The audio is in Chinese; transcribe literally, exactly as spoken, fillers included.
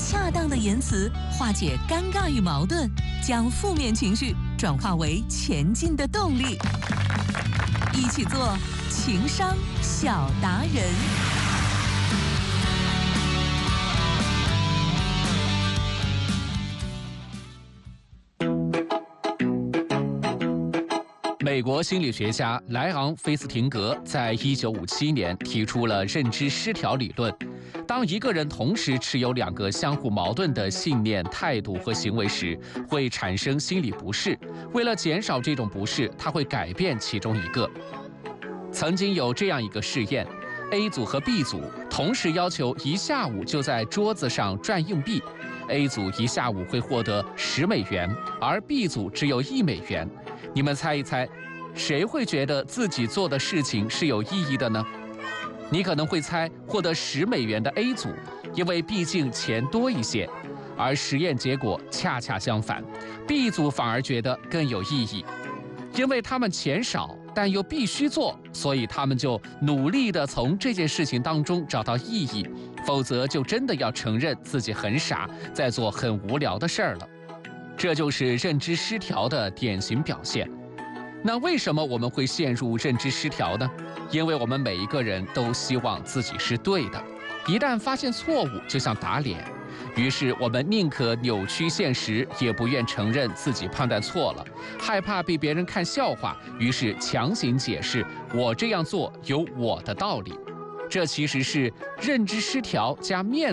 恰当的言辞化解尴尬与矛盾，将负面情绪转化为前进的动力。一起做情商小达人。 美国心理学家莱昂·菲斯廷格在一九五七年提出了认知失调理论。当一个人同时持有两个相互矛盾的信念、态度和行为时，会产生心理不适。为了减少这种不适，他会改变其中一个。曾经有这样一个试验 ，A 组和 B 组同时要求一下午就在桌子上转硬币。A 组一下午会获得十美元，而 B 组只有一美元。你们猜一猜，谁会觉得自己做的事情是有意义的呢？你可能会猜获得十美元的 A 组，因为毕竟钱多一些。而实验结果恰恰相反 ，B 组反而觉得更有意义，因为他们钱少，但又必须做，所以他们就努力地从这件事情当中找到意义，否则就真的要承认自己很傻，在做很无聊的事儿了。这就是认知失调的典型表现。那为什么我们会陷入认知失调呢？因为我们每一个人都希望自己是对的，一旦发现错误，就像打脸。于是我们宁可扭曲现实，也不愿承认自己判断错了，害怕被别人看笑话，于是强行解释我这样做有我的道理。这其实是认知失调加面